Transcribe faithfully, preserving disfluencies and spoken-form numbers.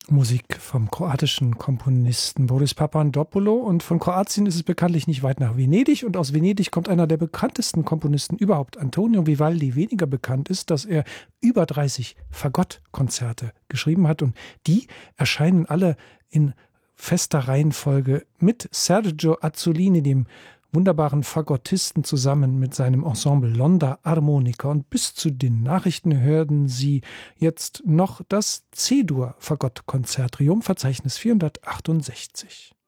Musik vom kroatischen Komponisten Boris Papandopoulou. Und von Kroatien ist es bekanntlich nicht weit nach Venedig. Und aus Venedig kommt einer der bekanntesten Komponisten überhaupt, Antonio Vivaldi. Weniger bekannt ist, dass er über dreißig Fagottkonzerte geschrieben hat. Und die erscheinen alle in fester Reihenfolge mit Sergio Azzolini, dem wunderbaren Fagottisten, zusammen mit seinem Ensemble L'Onda Armonica. Und bis zu den Nachrichten hörten Sie jetzt noch das C-Dur-Fagottkonzert, Triumphverzeichnis vierhundertachtundsechzig.